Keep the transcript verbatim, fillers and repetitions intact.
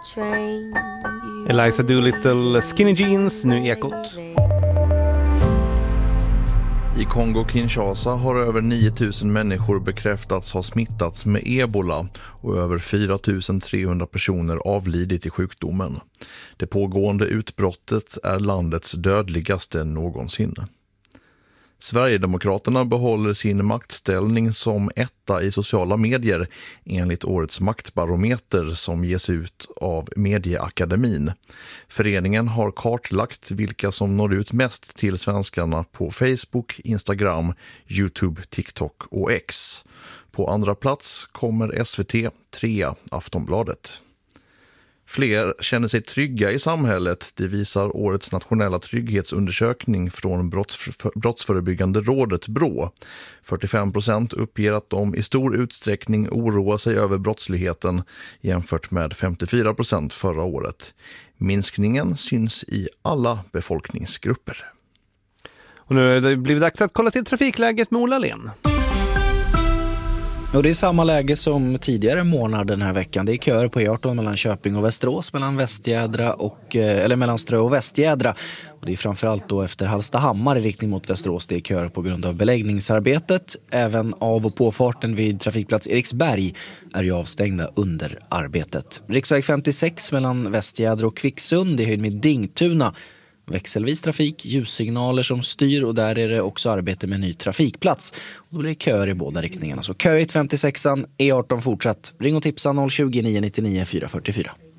Eliza Doolittle, Skinny Jeans, nu Ekot. I Kongo-Kinshasa har över nio tusen människor bekräftats ha smittats med ebola och över fyra tusen trehundra personer avlidit i sjukdomen. Det pågående utbrottet är landets dödligaste någonsin. Sverigedemokraterna behåller sin maktställning som etta i sociala medier enligt årets maktbarometer som ges ut av Medieakademin. Föreningen har kartlagt vilka som når ut mest till svenskarna på Facebook, Instagram, YouTube, TikTok och X. På andra plats kommer S V T, trea Aftonbladet. Fler känner sig trygga i samhället, det visar årets nationella trygghetsundersökning från brottsf- Brottsförebyggande rådet Brå. fyrtiofem procent uppger att de i stor utsträckning oroar sig över brottsligheten jämfört med femtiofyra procent förra året. Minskningen syns i alla befolkningsgrupper. Och nu är det blivit dags att kolla till trafikläget med Ola Len. Och det är samma läge som tidigare månad den här veckan. Det är köer på E arton mellan Köping och Västerås, mellan Västgädra och, eller mellan Strö och Västgädra. Och det är framförallt då efter Hallstahammar i riktning mot Västerås. Det är köer på grund av beläggningsarbetet. Även av- och påfarten vid trafikplats Eriksberg är ju avstängda under arbetet. Riksväg femtiosex mellan Västgädra och Kvicksund i höjd med Dingtuna. Växelvis trafik, ljussignaler som styr och där är det också arbete med ny trafikplats. Och då blir det köer i båda riktningarna. Så kö i femtiosexan, E arton fortsatt. Ring och tipsa noll tjugo, nio nio nio, fyra fyra fyra.